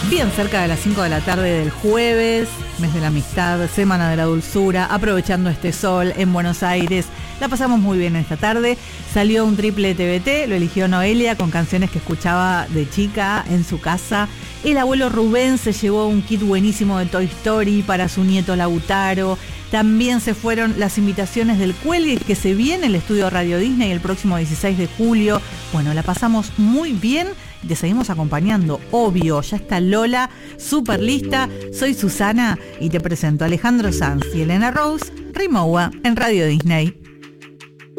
Bien cerca de las 5 de la tarde del jueves, mes de la amistad, semana de la dulzura, aprovechando este sol en Buenos Aires. La pasamos muy bien esta tarde. Salió un triple TBT, lo eligió Noelia con canciones que escuchaba de chica en su casa. El abuelo Rubén se llevó un kit buenísimo de Toy Story para su nieto Lautaro. También se fueron las invitaciones del Cuelgue, que se viene el estudio Radio Disney el próximo 16 de julio. Bueno, la pasamos muy bien y te seguimos acompañando, obvio. Ya está Lola, súper lista. Soy Susana y te presento a Alejandro Sanz y Elena Rose, Rimowa en Radio Disney.